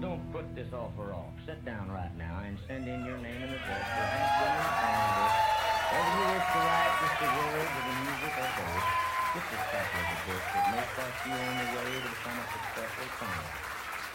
don't put this offer off. Sit down right now and send in your name and address for Hank Williams Sanders. Whether you wish to write just the words of the music or both, just a sample of a book that may start you on the way to become a successful singer.